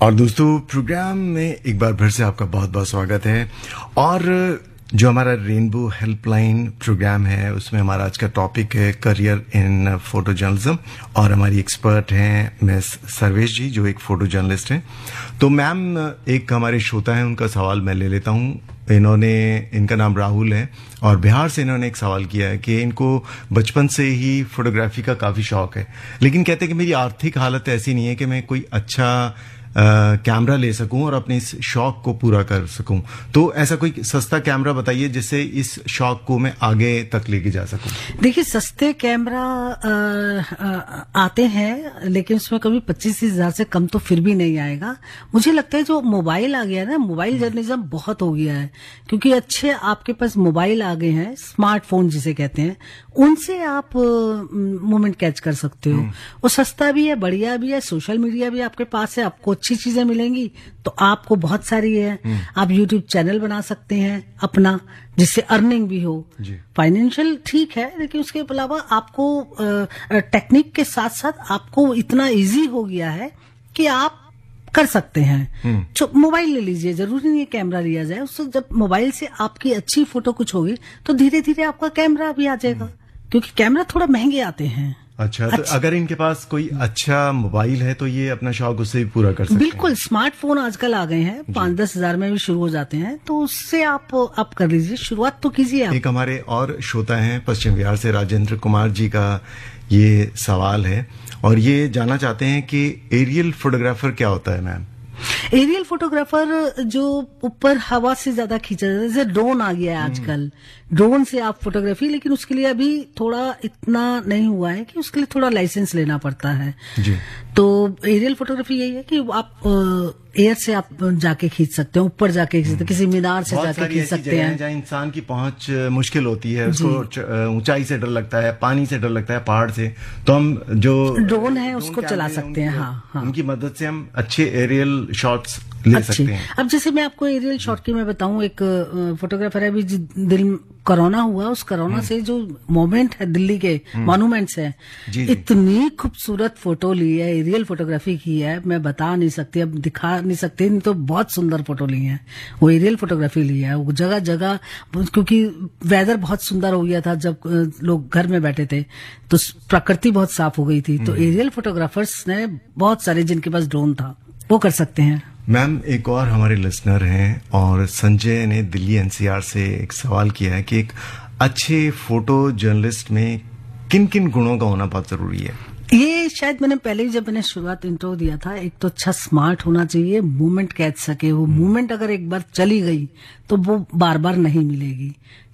और दोस्तों प्रोग्राम में एक बार फिर से आपका बहुत बहुत स्वागत है। और जो हमारा रेनबो हेल्पलाइन प्रोग्राम है उसमें हमारा आज का टॉपिक है करियर इन फोटो जर्नलिज्म और हमारी एक्सपर्ट हैं मिस सर्वेश जी जो एक फोटो जर्नलिस्ट हैं। तो मैम एक हमारे श्रोता हैं उनका सवाल मैं ले लेता हूं। इनका नाम राहुल है और बिहार से इन्होंने एक सवाल किया है कि इनको बचपन से ही फोटोग्राफी का काफी शौक है, लेकिन कहते हैं कि मेरी आर्थिक हालत ऐसी नहीं है कि मैं कोई अच्छा कैमरा ले सकूं और अपने इस शौक को पूरा कर सकूं। तो ऐसा कोई सस्ता कैमरा बताइए जिससे इस शौक को मैं आगे तक लेके जा सकूं। देखिए सस्ते कैमरा आते हैं लेकिन उसमें कभी 25,000 से कम तो फिर भी नहीं आएगा। मुझे लगता है जो मोबाइल आ गया है ना, मोबाइल जर्नलिज्म बहुत हो गया है क्योंकि अच्छे आपके पास मोबाइल आ गए हैं, स्मार्टफोन जिसे कहते हैं, उनसे आप मोमेंट कैच कर सकते हो। वो सस्ता भी है, बढ़िया भी है, सोशल मीडिया भी आपके पास है, आपको अच्छी चीजें मिलेंगी तो आपको बहुत सारी है। आप यूट्यूब चैनल बना सकते हैं अपना जिससे अर्निंग भी हो। फाइनेंशियल ठीक है लेकिन उसके अलावा आपको टेक्निक के साथ साथ आपको इतना इजी हो गया है कि आप कर सकते हैं। जो मोबाइल ले लीजिए, जरूरी नहीं है कैमरा लिया जाए, उससे जब मोबाइल से आपकी अच्छी फोटो कुछ होगी तो धीरे धीरे आपका कैमरा भी आ जाएगा क्योंकि कैमरा थोड़ा महंगे आते हैं। अच्छा, तो अगर इनके पास कोई अच्छा मोबाइल है तो ये अपना शौक उससे भी पूरा कर सकते हैं। बिल्कुल, स्मार्टफोन आजकल आ गए हैं, 5-10 हजार में भी शुरू हो जाते हैं, तो उससे आप कर लीजिए, शुरुआत तो कीजिए आप। एक हमारे और श्रोता हैं पश्चिम बिहार से राजेंद्र कुमार जी का ये सवाल है और ये जानना चाहते हैं कि एरियल फोटोग्राफर क्या होता है मैम। एरियल फोटोग्राफर जो ऊपर हवा से ज्यादा खींचा जाता है, जैसे ड्रोन आ गया है आजकल, ड्रोन से आप फोटोग्राफी, लेकिन उसके लिए अभी थोड़ा इतना नहीं हुआ है कि उसके लिए थोड़ा लाइसेंस लेना पड़ता है जी। तो एरियल फोटोग्राफी यही है कि आप एयर से आप जाके खींच सकते हैं, ऊपर जाके खींच सकते हैं, किसी मीनार से जाके खींच सकते हैं जहाँ इंसान की पहुंच मुश्किल होती है, उसको ऊंचाई से डर लगता है, पानी से डर लगता है, पहाड़ से, तो हम जो ड्रोन है उसको चला सकते हैं। हाँ, उनकी मदद से हम अच्छे एरियल शॉट्स ले सकते हैं। अब जैसे मैं आपको एरियल शॉट की मैं बताऊं, एक फोटोग्राफर है, अभी दिल कोरोना हुआ, उस कोरोना से जो मोमेंट है दिल्ली के मॉन्यूमेंट्स है, इतनी खूबसूरत फोटो ली है, एरियल फोटोग्राफी की है, मैं बता नहीं सकती, अब दिखा नहीं सकते, नहीं तो बहुत सुंदर फोटो ली है। वो एरियल फोटोग्राफी ली है, वो जगह जगह, क्योंकि वेदर बहुत सुंदर हो गया था जब लोग घर में बैठे थे तो प्रकृति बहुत साफ हो गई थी, तो एरियल फोटोग्राफर्स ने बहुत सारे जिनके पास ड्रोन था वो कर सकते हैं। मैम एक और हमारे लिसनर हैं और संजय ने दिल्ली एनसीआर से एक सवाल किया है कि एक अच्छे फोटो जर्नलिस्ट में किन किन गुणों का होना बहुत जरूरी है। ये शायद मैंने पहले ही जब मैंने शुरुआत इंट्रो दिया था, एक तो अच्छा स्मार्ट होना चाहिए, मूवमेंट कैच सके, वो मूवमेंट अगर एक बार चली गई तो वो बार बार नहीं मिलेगी।